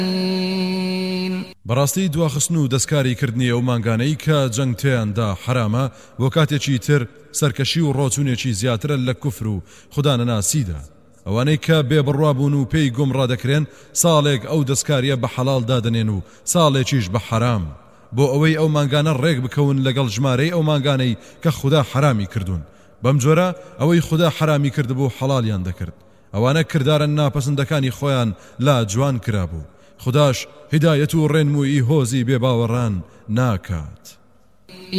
بەڕاستی دواخستن و دەستکاریکردنی ئەو مانگانەی کە جەنگ تێیاندا حرامە بۆ کاتێکی تر سەرکەشی و ڕۆچوونێکی زیاترە لە کوفر و خودانەناسیدا. ئەوانەی کە بێبڕوابوون و پێی گومڕا دەکرێن ساڵێک ئەو دەستکاریە بە حەڵاڵ دادنێن و ساڵێکیش بە حرام بۆ ئەوەی ئەو مانگانە ڕێک بکەون لەگەڵ ژمارەی ئەو مانگانەی کە خوددا حرامی کردوون. بەم جۆرە ئەوەی خوددا حرامی کردبوو حەڵالیان دەکرد. ئەوانە کردارە ناپەسەندەکانی خۆیان لا جوان کرابوو. خودداش هیدایەت و ڕێنمووی هۆزی بێباوەڕان ناکات.